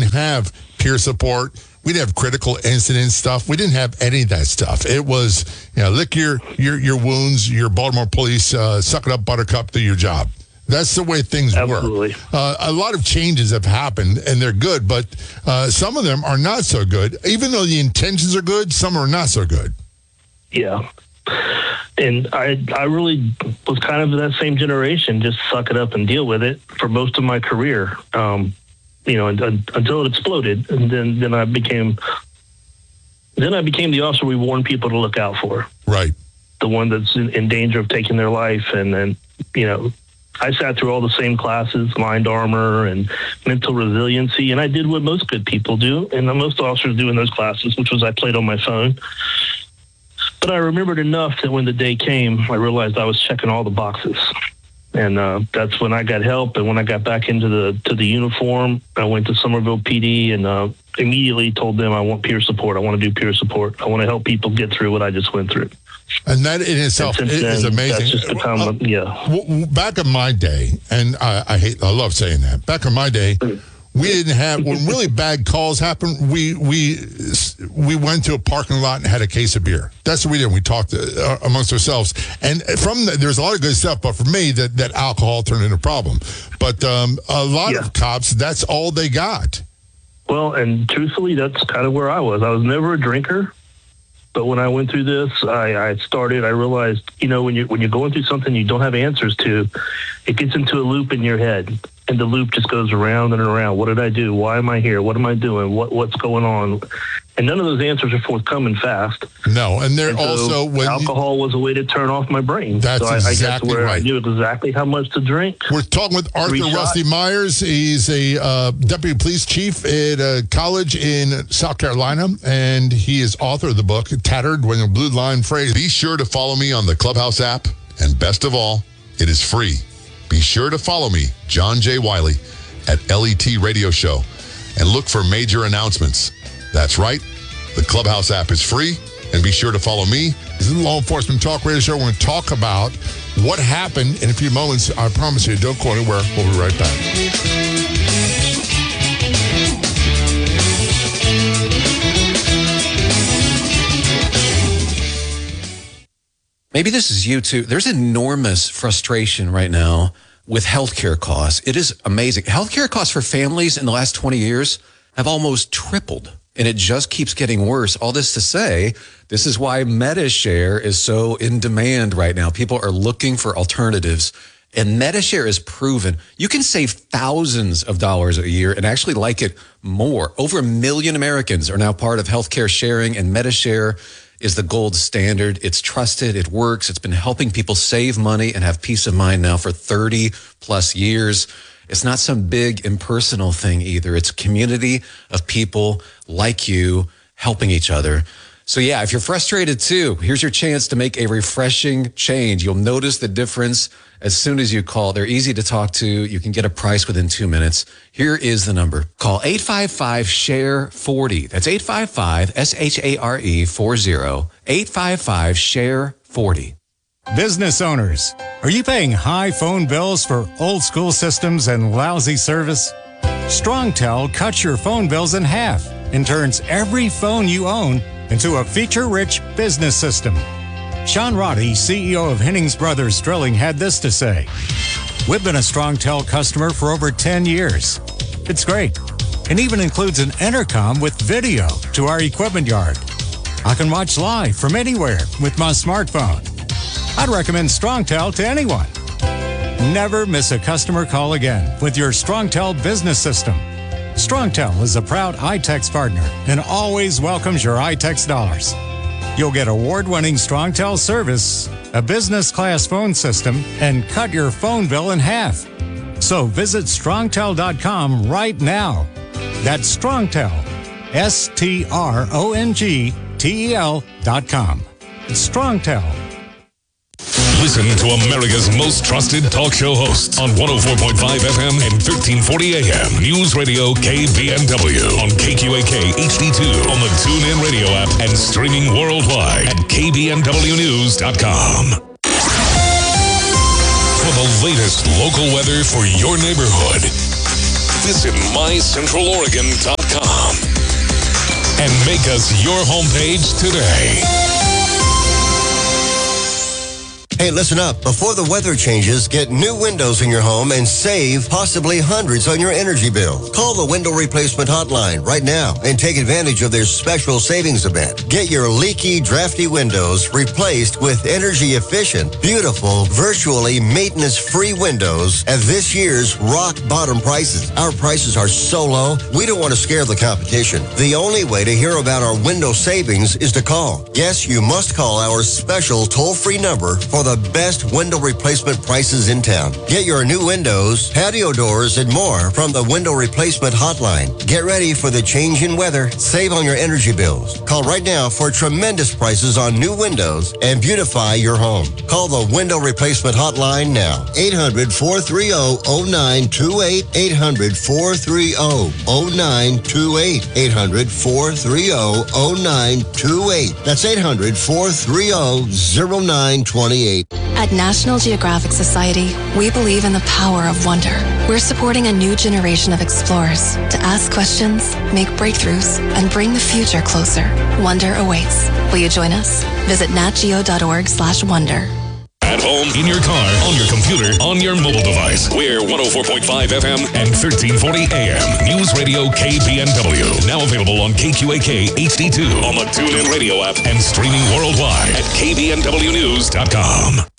didn't have peer support. We didn't have critical incident stuff. We didn't have any of that stuff. It was, lick your wounds, your Baltimore police, suck it up, buttercup, do your job. That's the way things Absolutely. work. A lot of changes have happened, and they're good, but some of them are not so good. Even though the intentions are good, some are not so good. Yeah. And I really was kind of that same generation, just suck it up and deal with it for most of my career, until it exploded. And then I became the officer we warn people to look out for. Right. The one that's in danger of taking their life. And then, I sat through all the same classes, mind armor and mental resiliency, and I did what most good people do, and most officers do in those classes, which was I played on my phone. But I remembered enough that when the day came, I realized I was checking all the boxes. And that's when I got help. And when I got back into the uniform, I went to Somerville PD and immediately told them I want peer support. I want to do peer support. I want to help people get through what I just went through. And that in itself is amazing. That's just become, Back in my day, and I love saying that. Back in my day, we didn't have, when really bad calls happened, we went to a parking lot and had a case of beer. That's what we did. We talked amongst ourselves. And there's a lot of good stuff, but for me, that alcohol turned into a problem. But a lot of cops, that's all they got. Well, and truthfully, that's kind of where I was. I was never a drinker. But when I went through this, I realized, when you're going through something you don't have answers to, it gets into a loop in your head. And the loop just goes around and around. What did I do? Why am I here? What am I doing? What's going on? And none of those answers are forthcoming fast. No, and alcohol was a way to turn off my brain. That's exactly right. I knew exactly how much to drink. We're talking with Arthur Rusty Myers. He's a deputy police chief at a college in South Carolina, and he is author of the book "Tattered When the Blue Line Phrase." Be sure to follow me on the Clubhouse app, and best of all, it is free. Be sure to follow me, John J. Wiley, at LET Radio Show, and look for major announcements. That's right. The Clubhouse app is free, and be sure to follow me. This is the Law Enforcement Talk Radio Show. We're going to talk about what happened in a few moments. I promise you, don't go anywhere. We'll be right back. Maybe this is you too. There's enormous frustration right now with healthcare costs. It is amazing. Healthcare costs for families in the last 20 years have almost tripled, and it just keeps getting worse. All this to say, this is why MediShare is so in demand right now. People are looking for alternatives, and MediShare is proven. You can save thousands of dollars a year and actually like it more. Over 1 million Americans are now part of healthcare sharing, and MediShare is the gold standard. It's trusted. It works. It's been helping people save money and have peace of mind now for 30 plus years. It's not some big impersonal thing either. It's a community of people like you helping each other. So yeah, if you're frustrated too, here's your chance to make a refreshing change. You'll notice the difference as soon as you call. They're easy to talk to. You can get a price within 2 minutes. Here is the number. Call 855-SHARE-40. That's 855-SHARE-40. 855-SHARE-40. Business owners, are you paying high phone bills for old school systems and lousy service? StrongTel cuts your phone bills in half and turns every phone you own into a feature-rich business system. Sean Roddy, CEO of Hennings Brothers Drilling, had this to say. We've been a StrongTel customer for over 10 years. It's great, and even includes an intercom with video to our equipment yard. I can watch live from anywhere with my smartphone. I'd recommend StrongTel to anyone. Never miss a customer call again with your StrongTel business system. StrongTel is a proud iTex partner and always welcomes your iTex dollars. You'll get award-winning StrongTel service, a business-class phone system, and cut your phone bill in half. So visit StrongTel.com right now. That's StrongTel, StrongTel.com. StrongTel. Listen to America's most trusted talk show hosts on 104.5 FM and 1340 AM. News Radio KBNW on KQAK HD2 on the TuneIn Radio app and streaming worldwide at KBNWnews.com. For the latest local weather for your neighborhood, visit mycentraloregon.com. KBNW.com. And make us your homepage today. Hey, listen up. Before the weather changes, get new windows in your home and save possibly hundreds on your energy bill. Call the Window Replacement Hotline right now and take advantage of their special savings event. Get your leaky, drafty windows replaced with energy-efficient, beautiful, virtually maintenance-free windows at this year's rock-bottom prices. Our prices are so low, we don't want to scare the competition. The only way to hear about our window savings is to call. Yes, you must call our special toll-free number for the best window replacement prices in town. Get your new windows, patio doors, and more from the Window Replacement Hotline. Get ready for the change in weather. Save on your energy bills. Call right now for tremendous prices on new windows and beautify your home. Call the Window Replacement Hotline now. 800-430-0928. 800-430-0928. 800-430-0928. That's 800-430-0928. At National Geographic Society, we believe in the power of wonder. We're supporting a new generation of explorers to ask questions, make breakthroughs, and bring the future closer. Wonder awaits. Will you join us? Visit natgeo.org/wonder. At home, in your car, on your computer, on your mobile device. We're 104.5 FM and 1340 AM. News Radio KBNW. Now available on KQAK HD2 on the TuneIn Radio app and streaming worldwide at KBNWnews.com.